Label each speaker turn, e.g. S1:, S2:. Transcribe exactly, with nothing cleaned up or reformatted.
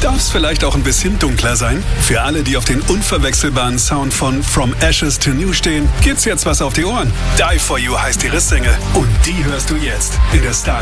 S1: Darf's vielleicht auch ein bisschen dunkler sein? Für alle, die auf den unverwechselbaren Sound von From Ashes to New stehen, gibt's jetzt was auf die Ohren. Die For You heißt ihre Single und die hörst du jetzt in der Style